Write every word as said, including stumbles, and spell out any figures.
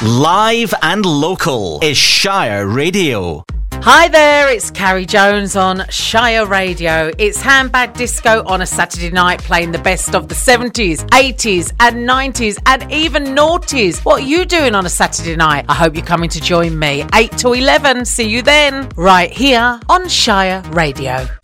Live and local is Shire Radio. Hi there, it's Carrie Jones on Shire Radio. It's Handbag Disco on a Saturday night, playing the best of the seventies, eighties and nineties and even noughties. What are you doing on a Saturday night? I hope you're coming to join me. eight to eleven, see you then, right here on Shire Radio.